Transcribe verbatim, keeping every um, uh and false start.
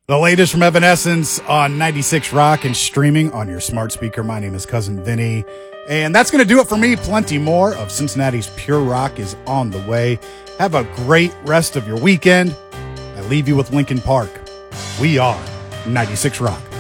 The latest from Evanescence on ninety-six Rock and streaming on your smart speaker. My name is Cousin Vinny. And that's going to do it for me. Plenty more of Cincinnati's Pure Rock is on the way. Have a great rest of your weekend. I leave you with Linkin Park. We are ninety-six Rock.